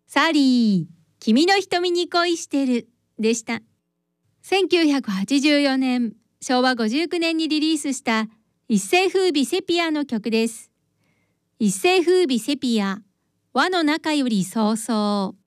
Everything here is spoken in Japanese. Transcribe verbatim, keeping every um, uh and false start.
サリー、君の瞳に恋してるでした。せんきゅうひゃくはちじゅうよねん、しょうわごじゅうきゅうねんにリリースした一世風靡セピアの曲です。一世風靡セピア、輪の中よりそうそう。